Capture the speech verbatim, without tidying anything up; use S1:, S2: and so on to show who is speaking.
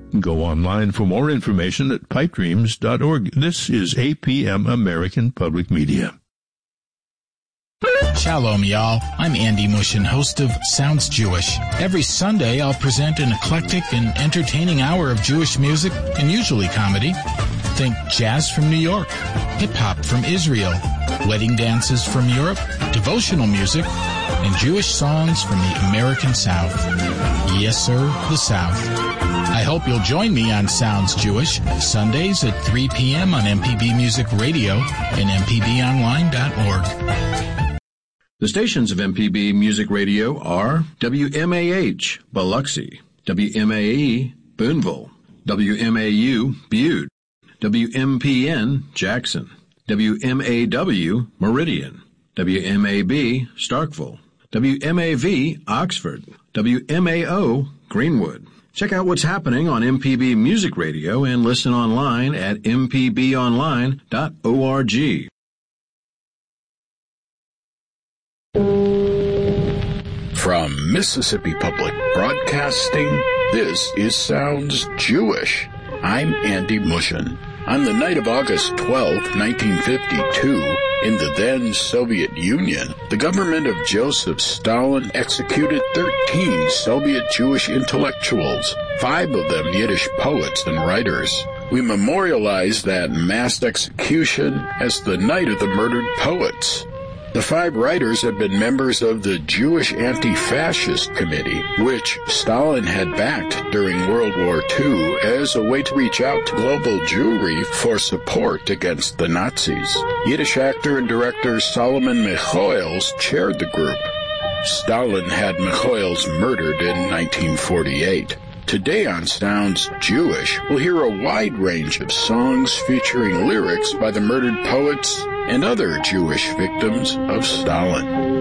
S1: Go online for more information at pipe dreams dot org. This is A P M American Public Media.
S2: Shalom, y'all. I'm Andy Mushin, host of Sounds Jewish. Every Sunday, I'll present an eclectic and entertaining hour of Jewish music and usually comedy. Think jazz from New York, hip-hop from Israel, wedding dances from Europe, devotional music, and Jewish songs from the American South. Yes, sir, the South. I hope you'll join me on Sounds Jewish, Sundays at three p.m. on M P B Music Radio and m p b online dot org.
S3: The stations of M P B Music Radio are W M A H, Biloxi, W M A E, Boonville, W M A U, Butte, W M P N, Jackson, W M A W, Meridian, W M A B, Starkville, W M A V, Oxford, W M A O, Greenwood. Check out what's happening on M P B Music Radio and listen online at m p b online dot org.
S4: From Mississippi Public Broadcasting, this is Sounds Jewish. I'm Andy Mushin. On the night of August twelfth, nineteen fifty-two, in the then Soviet Union, the government of Joseph Stalin executed thirteen Soviet Jewish intellectuals, five of them Yiddish poets and writers. We memorialize that mass execution as the Night of the Murdered Poets. The five writers had been members of the Jewish Anti-Fascist Committee, which Stalin had backed during World War Two as a way to reach out to global Jewry for support against the Nazis. Yiddish actor and director Solomon Michoels chaired the group. Stalin had Michoels murdered in nineteen forty-eight. Today on Sounds Jewish, we'll hear a wide range of songs featuring lyrics by the murdered poets and other Jewish victims of Stalin.